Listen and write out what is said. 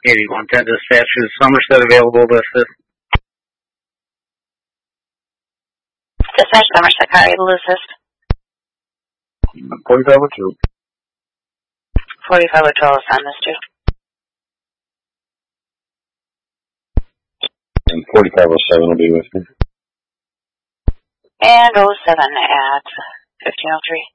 8110 dispatch. Is Somerset available to assist? Dispatch Somerset, car able to assist? 4502. 4502 is on this too. And 4507 will be with me. And 07 at 1503.